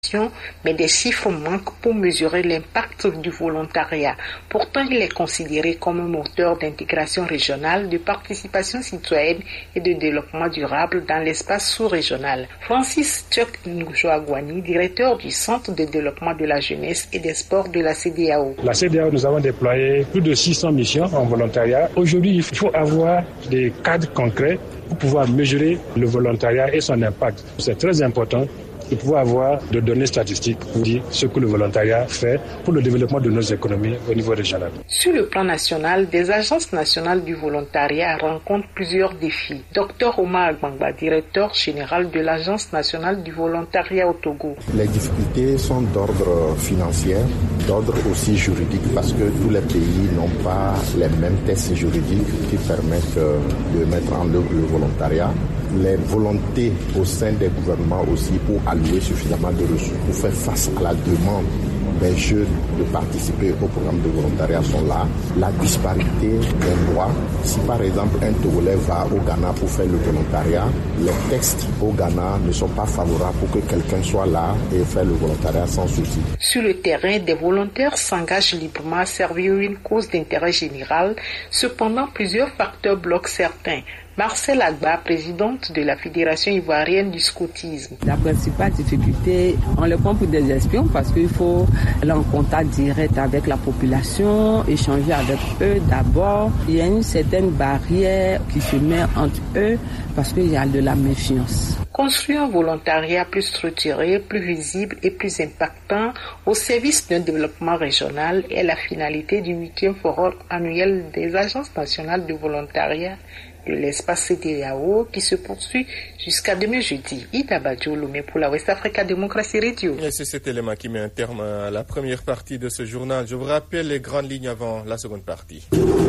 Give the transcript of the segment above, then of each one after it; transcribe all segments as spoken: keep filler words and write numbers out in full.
Mais des chiffres manquent pour mesurer l'impact du volontariat. Pourtant, il est considéré comme un moteur d'intégration régionale, de participation citoyenne et de développement durable dans l'espace sous-régional. Francis Tchok Njoagwani, directeur du Centre de développement de la jeunesse et des sports de la C D A O. La C D A O, nous avons déployé plus de six cents missions en volontariat. Aujourd'hui, il faut avoir des cadres concrets pour pouvoir mesurer le volontariat et son impact. C'est très important de pouvoir avoir des données statistiques pour dire ce que le volontariat fait pour le développement de nos économies au niveau régional. Sur le plan national, des agences nationales du volontariat rencontrent plusieurs défis. Docteur Omar Agbangba, directeur général de l'Agence nationale du volontariat au Togo. Les difficultés sont d'ordre financier, d'ordre aussi juridique, parce que tous les pays n'ont pas les mêmes tests juridiques qui permettent de mettre en œuvre le volontariat. Les volontés au sein des gouvernements aussi pour allouer suffisamment de ressources pour faire face à la demande des jeunes de participer au programme de volontariat sont là. La disparité des lois. Si par exemple un Togolais va au Ghana pour faire le volontariat, les textes au Ghana ne sont pas favorables pour que quelqu'un soit là et faire le volontariat sans souci. Sur le terrain, des volontaires s'engagent librement à servir une cause d'intérêt général. Cependant, plusieurs facteurs bloquent certains. Marcel Agba, présidente de la Fédération ivoirienne du scoutisme. La principale difficulté, on le prend pour des espions parce qu'il faut aller en contact direct avec la population, échanger avec eux d'abord. Il y a une certaine barrière qui se met entre eux parce qu'il y a de la méfiance. Construire un volontariat plus structuré, plus visible et plus impactant au service d'un développement régional est la finalité du huitième forum annuel des agences nationales de volontariat de l'espace C D A O qui se poursuit jusqu'à demain jeudi. Ida Badjoulomé pour la West Africa Democracy Radio. Et c'est cet élément qui met un terme à la première partie de ce journal. Je vous rappelle les grandes lignes avant la seconde partie.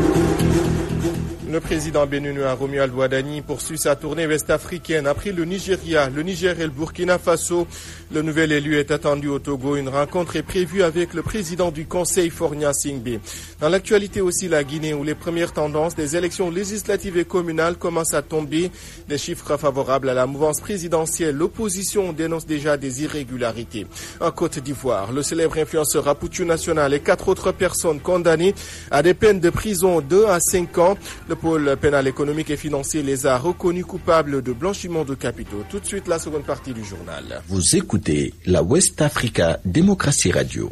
Le président béninois Romuald Wadani poursuit sa tournée ouest-africaine. Après le Nigeria, le Niger et le Burkina Faso, le nouvel élu est attendu au Togo. Une rencontre est prévue avec le président du Conseil, Fornia Singbe. Dans l'actualité aussi, la Guinée, où les premières tendances des élections législatives et communales commencent à tomber. Des chiffres favorables à la mouvance présidentielle. L'opposition dénonce déjà des irrégularités. En Côte d'Ivoire, le célèbre influenceur Raputu National et quatre autres personnes condamnées à des peines de prison deux à cinq ans. Le pôle pénal économique et financier les a reconnus coupables de blanchiment de capitaux. Tout de suite, la seconde partie du journal. Vous écoutez la West Africa Democracy Radio.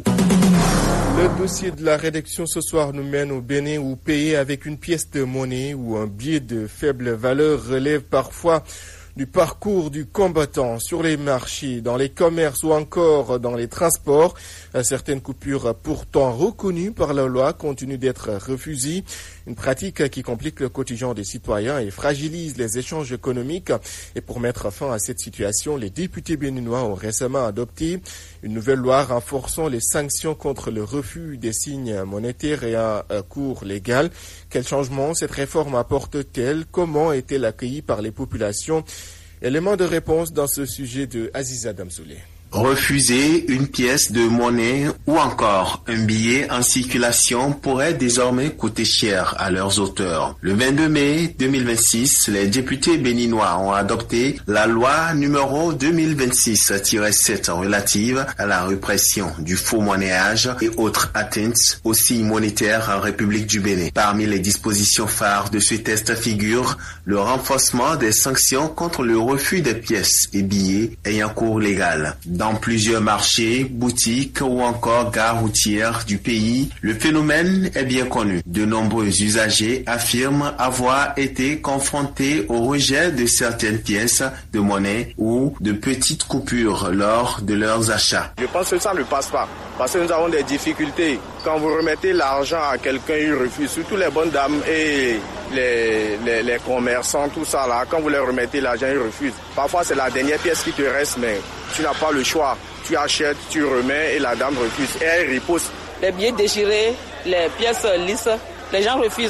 Le dossier de la rédaction ce soir nous mène au Bénin où payer avec une pièce de monnaie ou un billet de faible valeur relève parfois du parcours du combattant sur les marchés, dans les commerces ou encore dans les transports. Certaines coupures pourtant reconnues par la loi continuent d'être refusées. Une pratique qui complique le quotidien des citoyens et fragilise les échanges économiques. Et pour mettre fin à cette situation, les députés béninois ont récemment adopté une nouvelle loi renforçant les sanctions contre le refus des signes monétaires et un cours légal. Quel changement cette réforme apporte-t-elle? Comment est-elle accueillie par les populations? Élément de réponse dans ce sujet de Aziza Damsoulé. Refuser une pièce de monnaie ou encore un billet en circulation pourrait désormais coûter cher à leurs auteurs. Le vingt-deux mai deux mille vingt-six, les députés béninois ont adopté la loi numéro deux mille vingt-six tiret sept relative à la répression du faux monnayage et autres atteintes aux signes monétaires en République du Bénin. Parmi les dispositions phares de ce texte figure le renforcement des sanctions contre le refus des pièces et billets ayant cours légal. Dans plusieurs marchés, boutiques ou encore gares routières du pays, le phénomène est bien connu. De nombreux usagers affirment avoir été confrontés au rejet de certaines pièces de monnaie ou de petites coupures lors de leurs achats. Je pense que ça ne passe pas parce que nous avons des difficultés. Quand vous remettez l'argent à quelqu'un, il refuse, surtout les bonnes dames et les, les, les commerçants, tout ça là. Quand vous leur remettez l'argent, ils refusent. Parfois, c'est la dernière pièce qui te reste, mais tu n'as pas le choix. Tu achètes, tu remets et la dame refuse. Et elle repousse. Les billets déchirés, les pièces lisses, les gens refusent.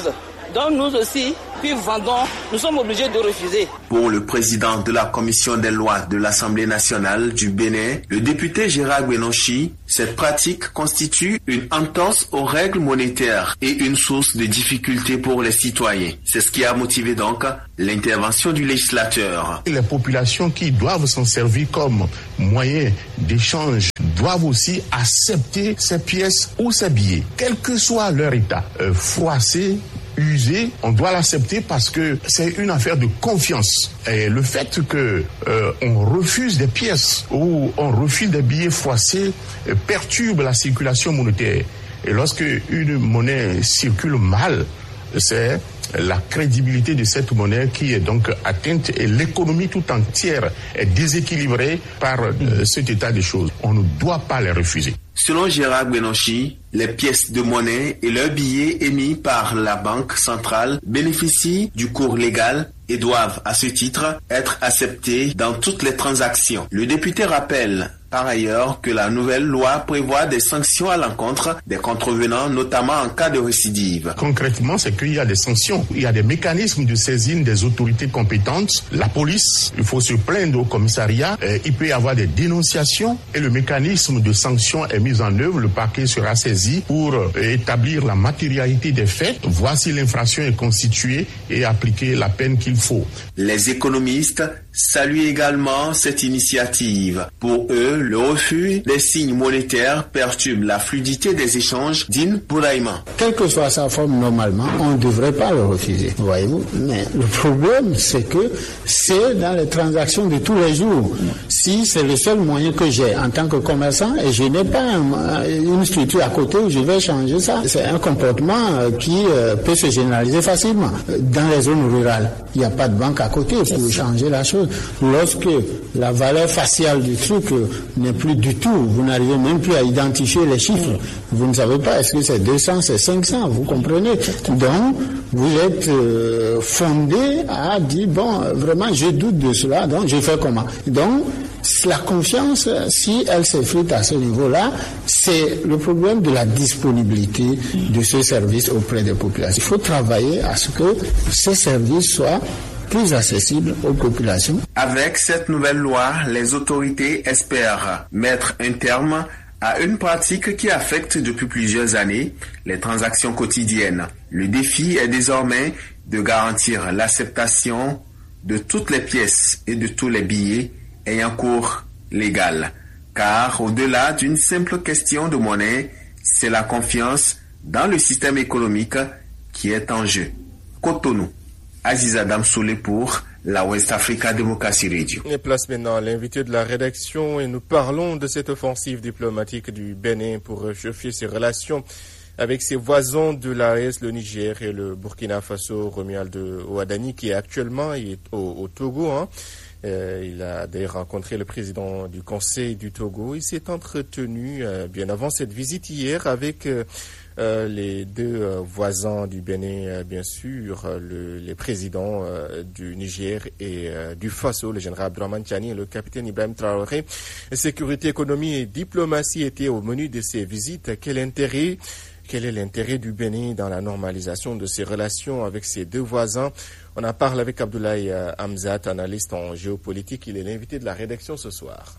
Donc nous aussi, puis vendons, nous sommes obligés de refuser. Pour le président de la commission des lois de l'Assemblée nationale du Bénin, le député Gérard Gbenonchi, cette pratique constitue une entorse aux règles monétaires et une source de difficultés pour les citoyens. C'est ce qui a motivé donc l'intervention du législateur. Les populations qui doivent s'en servir comme moyen d'échange doivent aussi accepter ces pièces ou ces billets, quel que soit leur état, euh, froissé, usé, on doit l'accepter parce que c'est une affaire de confiance. Et le fait que euh, on refuse des pièces ou on refuse des billets froissés euh, perturbe la circulation monétaire. Et lorsque une monnaie circule mal, c'est la crédibilité de cette monnaie qui est donc atteinte et l'économie tout entière est déséquilibrée par euh, cet état des choses. On ne doit pas les refuser. Selon Gérard Gbenonchi, les pièces de monnaie et leurs billets émis par la Banque centrale bénéficient du cours légal et doivent, à ce titre, être acceptés dans toutes les transactions. Le député rappelle par ailleurs que la nouvelle loi prévoit des sanctions à l'encontre des contrevenants, notamment en cas de récidive. Concrètement, c'est qu'il y a des sanctions. Il y a des mécanismes de saisine des autorités compétentes. La police, il faut se plaindre au commissariat. Euh, il peut y avoir des dénonciations et le mécanisme de sanction est mis en œuvre. Le parquet sera saisi pour euh, établir la matérialité des faits, voir si l'infraction est constituée et appliquer la peine qu'il faut. Les économistes saluent également cette initiative. Pour eux, le refus des signes monétaires perturbe la fluidité des échanges, dit Bouraïma. Quelle que soit sa forme, normalement, on ne devrait pas le refuser, voyez-vous. Mais le problème, c'est que c'est dans les transactions de tous les jours. Si c'est le seul moyen que j'ai en tant que commerçant et je n'ai pas un, une structure à côté où je vais changer ça, c'est un comportement qui euh, peut se généraliser facilement. Dans les zones rurales, il n'y a pas de banque à côté pour changer la chose. Lorsque la valeur faciale du truc n'est plus du tout, vous n'arrivez même plus à identifier les chiffres. Vous ne savez pas, est-ce que c'est deux cents, c'est cinq cents, vous comprenez? Donc, vous êtes euh, fondé à dire, bon, vraiment, je doute de cela, donc je fais comment? Donc, la confiance, si elle s'effrite à ce niveau-là, c'est le problème de la disponibilité de ce service auprès des populations. Il faut travailler à ce que ce service soit plus accessible aux populations. Avec cette nouvelle loi, les autorités espèrent mettre un terme à une pratique qui affecte depuis plusieurs années les transactions quotidiennes. Le défi est désormais de garantir l'acceptation de toutes les pièces et de tous les billets ayant cours légal. Car au-delà d'une simple question de monnaie, c'est la confiance dans le système économique qui est en jeu. Cotonou. Aziz Adam Soulé pour la West Africa Democracy Radio. Et place maintenant l'invité de la rédaction et nous parlons de cette offensive diplomatique du Bénin pour réchauffer ses relations avec ses voisins de l'A E S, le Niger et le Burkina Faso. Romuald Ouadani qui est actuellement est au, au Togo. Hein. Euh, il a d'ailleurs rencontré le président du Conseil du Togo. Il s'est entretenu euh, bien avant cette visite hier avec euh, Euh, les deux euh, voisins du Bénin, euh, bien sûr, euh, le, les présidents euh, du Niger et euh, du Faso, le général Abdourahmane Tiani et le capitaine Ibrahim Traoré. Sécurité, économie et diplomatie étaient au menu de ces visites. Quel intérêt, quel est l'intérêt du Bénin dans la normalisation de ses relations avec ses deux voisins? On en parle avec Abdoulaye euh, Hamzat, analyste en géopolitique. Il est l'invité de la rédaction ce soir.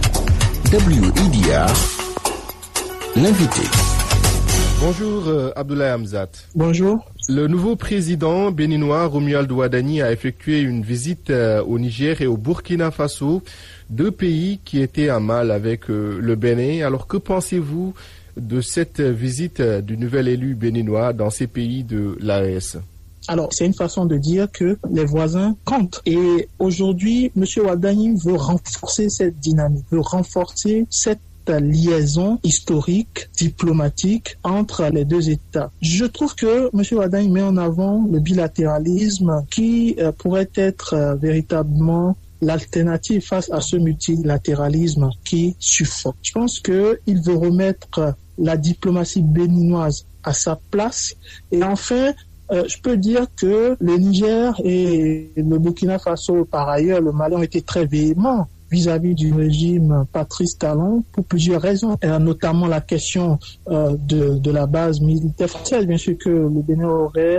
W I D R, l'invité. Bonjour euh, Abdoulaye Hamzat. Bonjour. Le nouveau président béninois Romuald Ouadani a effectué une visite euh, au Niger et au Burkina Faso, deux pays qui étaient en mal avec euh, le Bénin. Alors que pensez-vous de cette visite euh, du nouvel élu béninois dans ces pays de l'A E S? Alors, c'est une façon de dire que les voisins comptent. Et aujourd'hui, M. Ouadani veut renforcer cette dynamique, veut renforcer cette liaison historique, diplomatique entre les deux États. Je trouve que M. Ouadani met en avant le bilatéralisme qui euh, pourrait être euh, véritablement l'alternative face à ce multilatéralisme qui suffoque. Je pense qu'il veut remettre la diplomatie béninoise à sa place. Et enfin, euh, je peux dire que le Niger et le Burkina Faso, par ailleurs, le Mali ont été très véhéments vis-à-vis du régime Patrice Talon pour plusieurs raisons, et notamment la question euh, de, de la base militaire française, bien sûr que le Bénin aurait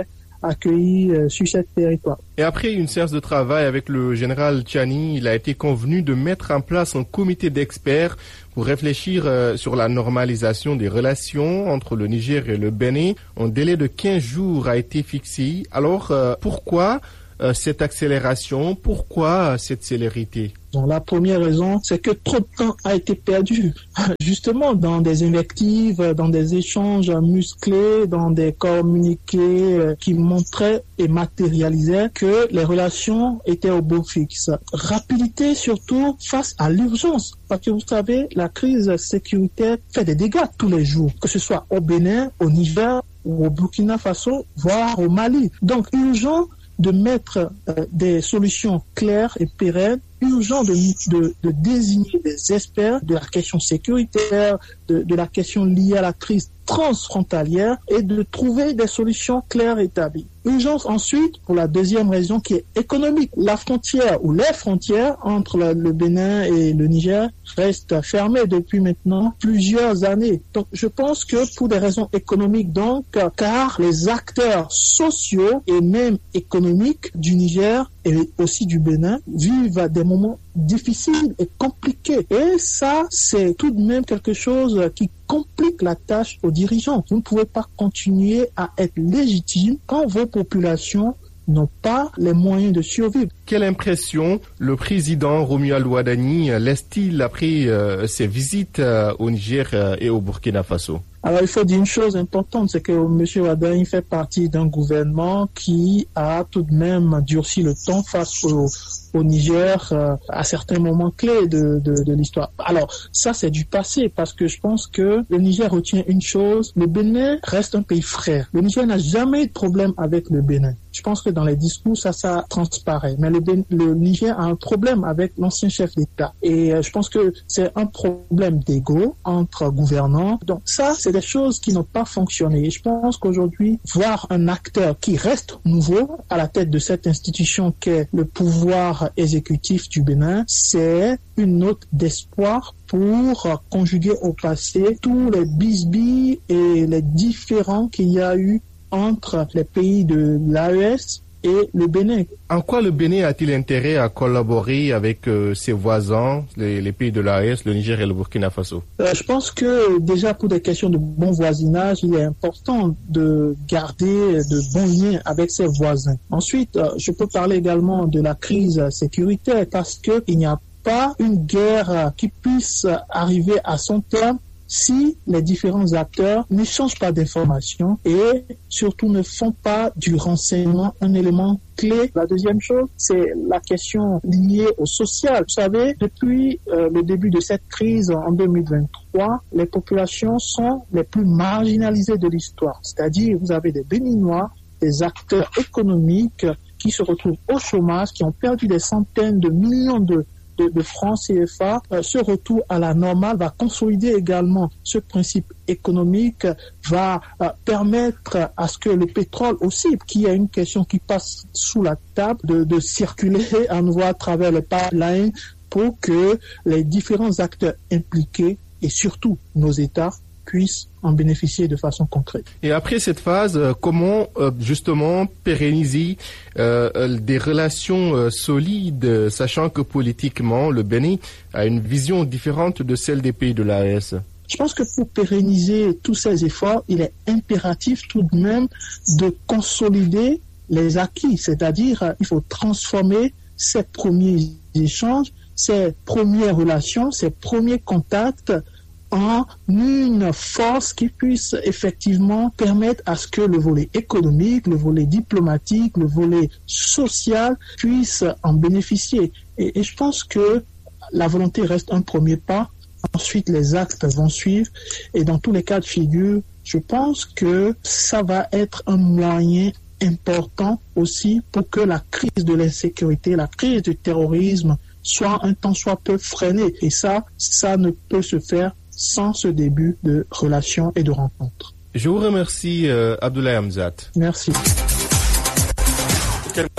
accueillis euh, sur ce territoire. Et après une séance de travail avec le général Tchani, il a été convenu de mettre en place un comité d'experts pour réfléchir euh, sur la normalisation des relations entre le Niger et le Bénin. Un délai de quinze jours a été fixé. Alors, euh, pourquoi euh, cette accélération? Pourquoi cette célérité? Donc, la première raison, c'est que trop de temps a été perdu, justement dans des invectives, dans des échanges musclés, dans des communiqués qui montraient et matérialisaient que les relations étaient au beau fixe. Rapidité surtout face à l'urgence, parce que vous savez, la crise sécuritaire fait des dégâts tous les jours, que ce soit au Bénin, au Niger ou au Burkina Faso, voire au Mali. Donc, urgent de mettre euh, des solutions claires et pérennes, urgent de, de, de désigner des experts de la question sécuritaire, de, de la question liée à la crise transfrontalière et de trouver des solutions claires et établies. Urgence ensuite pour la deuxième raison qui est économique. La frontière ou les frontières entre le, le Bénin et le Niger restent fermées depuis maintenant plusieurs années. Donc je pense que pour des raisons économiques donc, car les acteurs sociaux et même économiques du Niger et aussi du Bénin vivent des moments difficiles et compliqués. Et ça, c'est tout de même quelque chose qui complique la tâche aux dirigeants. Vous ne pouvez pas continuer à être légitime quand vos populations n'ont pas les moyens de survivre. Quelle impression le président Romuald Ouadani laisse-t-il après euh, ses visites euh, au Niger euh, et au Burkina Faso? Alors, il faut dire une chose importante, c'est que M. Ouadani fait partie d'un gouvernement qui a tout de même durci le temps face au, au Niger euh, à certains moments clés de, de, de l'histoire. Alors, ça, c'est du passé, parce que je pense que le Niger retient une chose, le Bénin reste un pays frère. Le Niger n'a jamais eu de problème avec le Bénin. Je pense que dans les discours, ça, ça transparaît. Mais le, le Niger a un problème avec l'ancien chef d'État. Et euh, je pense que c'est un problème d'ego entre gouvernants. Donc ça, c'est des choses qui n'ont pas fonctionné. Et je pense qu'aujourd'hui, voir un acteur qui reste nouveau à la tête de cette institution qu'est le pouvoir exécutif du Bénin, c'est une note d'espoir pour conjuguer au passé tous les bisbilles et les différends qu'il y a eu entre les pays de l'A E S et le Bénin. En quoi le Bénin a-t-il intérêt à collaborer avec euh, ses voisins, les, les pays de l'A E S, le Niger et le Burkina Faso? euh, Je pense que déjà pour des questions de bon voisinage, il est important de garder de bons liens avec ses voisins. Ensuite, euh, je peux parler également de la crise sécuritaire parce qu'il n'y a pas une guerre qui puisse arriver à son terme si les différents acteurs n'échangent pas d'informations et surtout ne font pas du renseignement un élément clé. La deuxième chose, c'est la question liée au social. Vous savez, depuis euh, le début de cette crise en deux mille vingt-trois, les populations sont les plus marginalisées de l'histoire. C'est-à-dire, vous avez des Béninois, des acteurs économiques qui se retrouvent au chômage, qui ont perdu des centaines de millions de De, de francs C F A, euh, ce retour à la normale va consolider également ce principe économique, va euh, permettre à ce que le pétrole aussi, qui est une question qui passe sous la table, de, de circuler à nouveau à travers les pipelines pour que les différents acteurs impliqués et surtout nos États puissent en bénéficier de façon concrète. Et après cette phase, euh, comment euh, justement pérenniser euh, des relations euh, solides, sachant que politiquement, le Bénin a une vision différente de celle des pays de l'A E S? Je pense que pour pérenniser tous ces efforts, il est impératif tout de même de consolider les acquis, c'est-à-dire euh, il faut transformer ces premiers échanges, ces premières relations, ces premiers contacts en une force qui puisse effectivement permettre à ce que le volet économique, le volet diplomatique, le volet social puisse en bénéficier. Et, et je pense que la volonté reste un premier pas. Ensuite, les actes vont suivre. Et dans tous les cas de figure, je pense que ça va être un moyen important aussi pour que la crise de l'insécurité, la crise du terrorisme soit un tant soit peu freinée. Et ça, ça ne peut se faire sans ce début de relations et de rencontres. Je vous remercie, euh, Abdoulaye Hamzat. Merci. Quel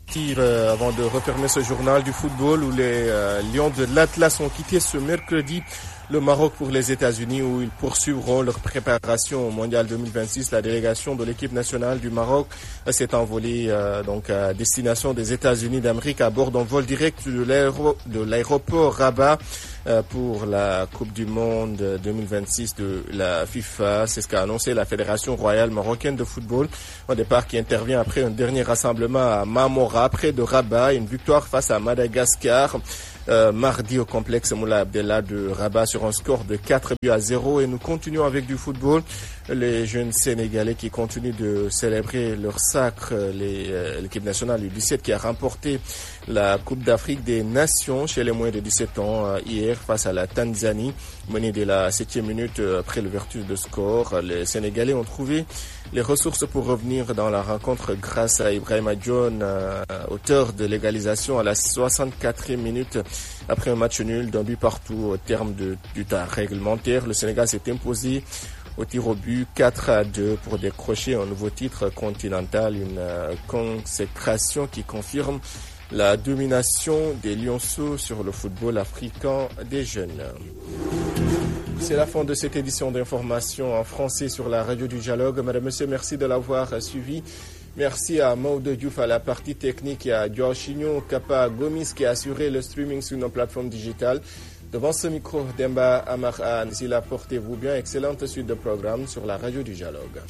Euh, avant de refermer ce journal du football où les euh, Lions de l'Atlas ont quitté ce mercredi le Maroc pour les États-Unis où ils poursuivront leur préparation au Mondial deux mille vingt-six. La délégation de l'équipe nationale du Maroc euh, s'est envolée euh, donc à destination des États-Unis d'Amérique à bord d'un vol direct de, l'aéro, de l'aéroport Rabat euh, pour la Coupe du Monde deux mille vingt-six de la FIFA. C'est ce qu'a annoncé la Fédération royale marocaine de football. Un départ qui intervient après un dernier rassemblement à Mamora, près de Rabat, une victoire face à Madagascar. Euh, mardi au complexe Moula Abdellah de Rabat sur un score de quatre buts à zéro. Et nous continuons avec du football. Les jeunes Sénégalais qui continuent de célébrer leur sacre. Les, euh, l'équipe nationale U dix-sept qui a remporté la Coupe d'Afrique des Nations chez les moins de dix-sept ans euh, hier face à la Tanzanie. Menée dès la septième minute euh, après l'ouverture de score. Les Sénégalais ont trouvé les ressources pour revenir dans la rencontre grâce à Ibrahima John, euh, auteur de l'égalisation à la soixante-quatrième minute après un match nul d'un but partout au terme de, du temps réglementaire. Le Sénégal s'est imposé au tir au but quatre à deux pour décrocher un nouveau titre continental, une euh, consécration qui confirme la domination des Lionceaux sur le football africain des jeunes. C'est la fin de cette édition d'information en français sur la radio du dialogue. Madame, Monsieur, merci de l'avoir suivi. Merci à Maud Diouf à la partie technique et à Joachino Kapa Gomis qui a assuré le streaming sur nos plateformes digitales. Devant ce micro, Demba Amara, d'ici là, portez-vous bien. Excellente suite de programme sur la radio du dialogue.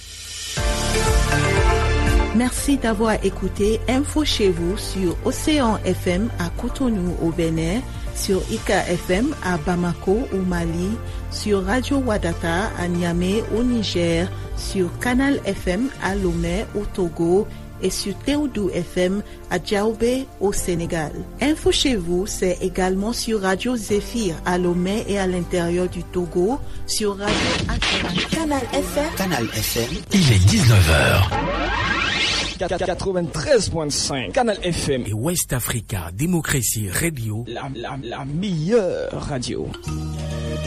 Merci d'avoir écouté Info chez vous sur Océan F M à Cotonou au Bénin, sur Ika F M à Bamako au Mali, sur Radio Wadata à Niamey au Niger, sur Canal F M à Lomé au Togo et sur Théodou F M à Djaoubé au Sénégal. Info chez vous, c'est également sur Radio Zéphir à Lomé et à l'intérieur du Togo, sur Radio Akara. Canal F M. Canal F M. Il est dix-neuf heures. quatre-vingt-treize virgule cinq Canal F M et West Africa Démocratie Radio, la, la, la meilleure radio.